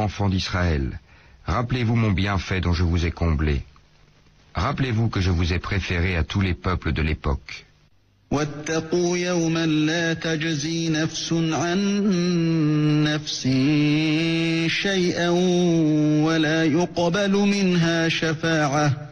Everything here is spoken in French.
enfants d'Israël, rappelez-vous mon bienfait dont je vous ai comblé. Rappelez-vous que je vous ai préféré à tous les peuples de l'époque. واتقوا يوما لا تجزي نفس عن نفس شيئا ولا يقبل منها شفاعة